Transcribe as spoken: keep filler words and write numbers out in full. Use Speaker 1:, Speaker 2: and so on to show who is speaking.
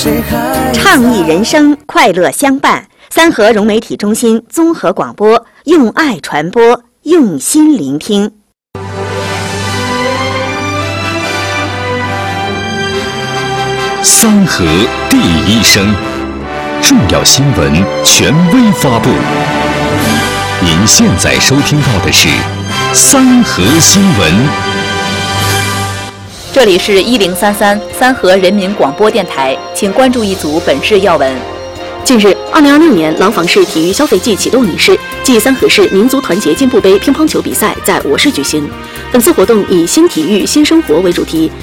Speaker 1: 倡议人生，快乐相伴。三河融媒体中心综合广播，用爱传播，用心聆听。
Speaker 2: 三河第一声，重要新闻权威发布。您现在收听到的是三河新闻。
Speaker 3: 这里是一零三三三河人民广播电台，请关注一组本市要闻。
Speaker 4: 近日，二零二六年廊坊市体育消费季启动仪式暨三河市民族团结进步杯乒乓球比赛在我市举行。本次活动以新体育新生活为主题，